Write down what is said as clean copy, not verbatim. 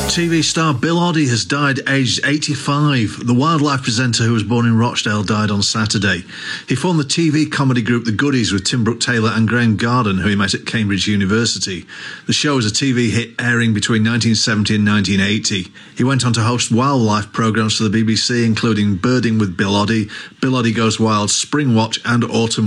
TV star Bill Oddie has died aged 85. The wildlife presenter who was born in Rochdale died on Saturday. He formed the TV comedy group The Goodies with Tim Brooke Taylor and Graham Garden, who he met at Cambridge University. The show was a TV hit airing between 1970 and 1980. He went on to host wildlife programmes for the BBC, including Birding with Bill Oddie Goes Wild, Spring Watch and Autumn